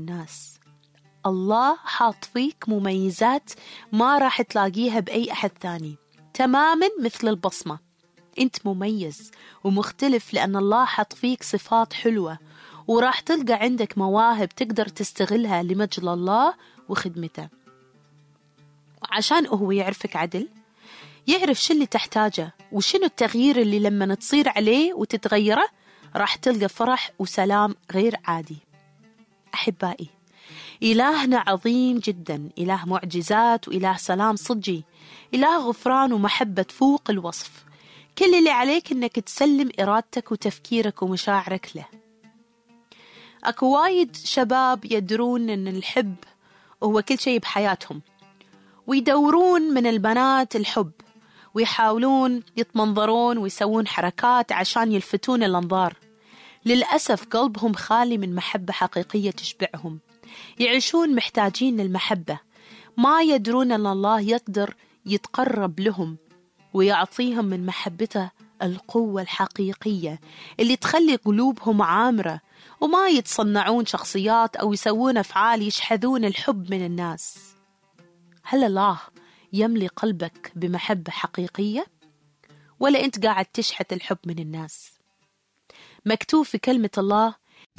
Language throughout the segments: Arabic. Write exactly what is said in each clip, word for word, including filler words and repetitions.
الناس. الله حاط فيك مميزات ما راح تلاقيها بأي أحد ثاني، تماما مثل البصمة. أنت مميز ومختلف لأن الله حط فيك صفات حلوة، وراح تلقى عندك مواهب تقدر تستغلها لمجد الله وخدمته. عشان هو يعرفك عدل، يعرف شو اللي تحتاجه وشنو التغيير اللي لما تصير عليه وتتغيره راح تلقى فرح وسلام غير عادي. أحبائي، إلهنا عظيم جدا، إله معجزات وإله سلام صدقي، إله غفران ومحبة فوق الوصف. كل اللي عليك إنك تسلم إرادتك وتفكيرك ومشاعرك له. أكو وايد شباب يدرون إن الحب هو كل شيء بحياتهم، ويدورون من البنات الحب، ويحاولون يتمنظرون ويسوون حركات عشان يلفتون الأنظار. للأسف قلبهم خالي من محبة حقيقية تشبعهم، يعيشون محتاجين للمحبة، ما يدرون أن الله يقدر يتقرب لهم ويعطيهم من محبته القوة الحقيقية اللي تخلي قلوبهم عامرة، وما يتصنعون شخصيات أو يسوون أفعال يشحذون الحب من الناس. هل الله يملي قلبك بمحبة حقيقية؟ ولا أنت قاعد تشحت الحب من الناس؟ مكتوب في كلمة الله: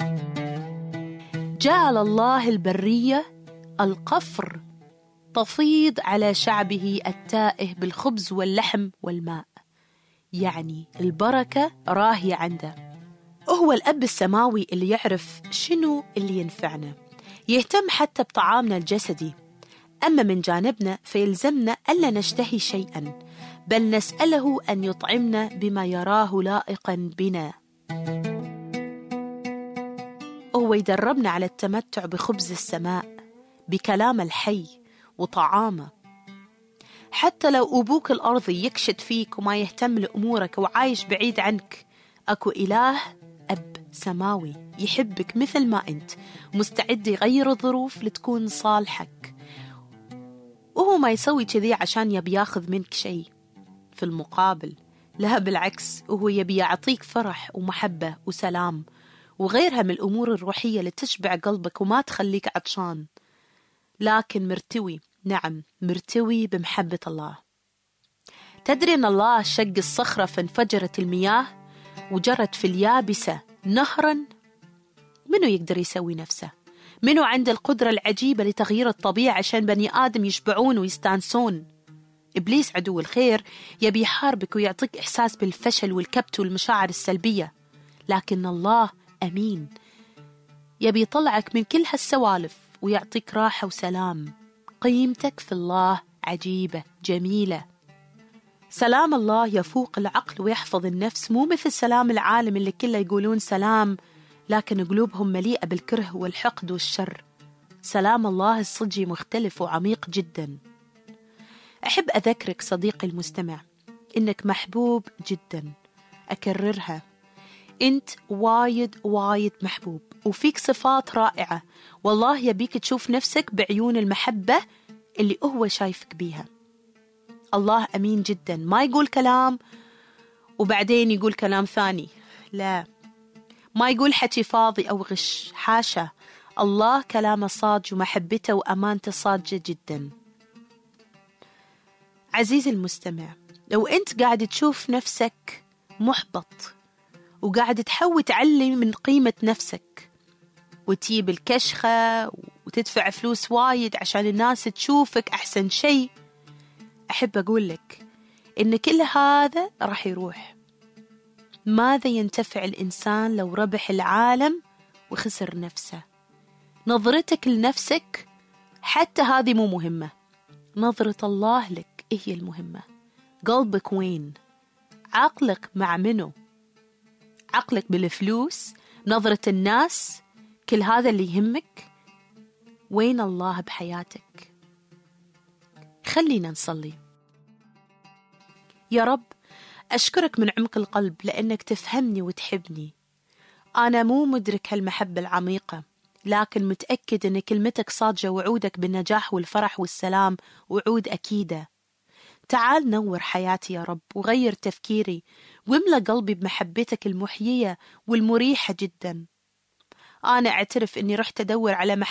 جعل الله البرية القفر تفيض على شعبه التائه بالخبز واللحم والماء. يعني البركة راهية عنده. هو الأب السماوي اللي يعرف شنو اللي ينفعنا، يهتم حتى بطعامنا الجسدي. أما من جانبنا فيلزمنا ألا نشتهي شيئا، بل نسأله أن يطعمنا بما يراه لائقا بنا. هو يدربنا على التمتع بخبز السماء، بكلام الحي وطعامه. حتى لو أبوك الأرضي يكشت فيك وما يهتم لأمورك وعايش بعيد عنك، أكو إله أب سماوي يحبك مثل ما أنت، مستعد يغير الظروف لتكون صالحك. وهو ما يسوي كذي عشان يبي ياخذ منك شيء في المقابل، لا بالعكس، وهو يبي يعطيك فرح ومحبة وسلام وغيرها من الأمور الروحية اللي تشبع قلبك وما تخليك عطشان، لكن مرتوي، نعم مرتوي بمحبة الله. تدري أن الله شق الصخرة فانفجرت المياه وجرت في اليابسة نهرا؟ منو يقدر يسوي نفسه؟ منو عنده القدرة العجيبة لتغيير الطبيعة عشان بني آدم يشبعون ويستانسون؟ إبليس عدو الخير يبي يحاربك ويعطيك إحساس بالفشل والكبت والمشاعر السلبية، لكن الله أمين، يبي يطلعك من كل هالسوالف ويعطيك راحة وسلام. قيمتك في الله عجيبة جميلة. سلام الله يفوق العقل ويحفظ النفس، مو مثل سلام العالم اللي كله يقولون سلام لكن قلوبهم مليئة بالكره والحقد والشر. سلام الله الصدقي مختلف وعميق جدا. أحب أذكرك صديقي المستمع إنك محبوب جدا. أكررها، أنت وايد وايد محبوب وفيك صفات رائعة، والله يبيك تشوف نفسك بعيون المحبة اللي هو شايفك بيها. الله أمين جدا، ما يقول كلام وبعدين يقول كلام ثاني، لا، ما يقول حكي فاضي أو غش، حاشا، الله كلامه صادق ومحبته وأمانته صادقة جدا. عزيزي المستمع، لو أنت قاعد تشوف نفسك محبط وقاعد تحاول تعلي من قيمة نفسك وتجيب الكشخة وتدفع فلوس وايد عشان الناس تشوفك أحسن شيء، أحب أقول لك إن كل هذا راح يروح. ماذا ينتفع الإنسان لو ربح العالم وخسر نفسه؟ نظرتك لنفسك حتى هذه مو مهمة، نظرة الله لك هي المهمة. قلبك وين؟ عقلك مع منو؟ عقلك بالفلوس؟ نظرة الناس؟ كل هذا اللي يهمك؟ وين الله بحياتك؟ خلينا نصلي. يا رب، أشكرك من عمق القلب لأنك تفهمني وتحبني. أنا مو مدرك هالمحبة العميقة، لكن متأكد أن كلمتك صادقة، وعودك بالنجاح والفرح والسلام وعود أكيدة. تعال نور حياتي يا رب، وغير تفكيري، واملأ قلبي بمحبتك المحيية والمريحة جدا. أنا أعترف أني رحت أدور على محبة